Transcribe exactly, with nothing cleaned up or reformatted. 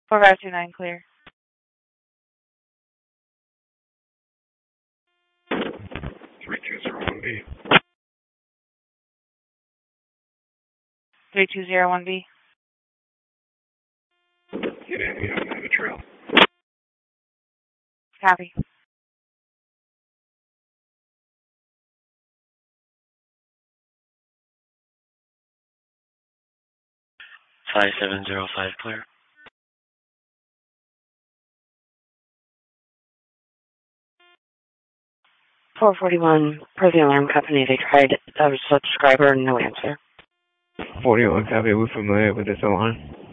four five two nine, clear. three two zero one B. three two zero one B. Get in, we don't have a trail. Copy. five seven zero five, clear. four forty-one, per the alarm company, they tried a subscriber, no answer. forty-one, copy. We're familiar with this alarm.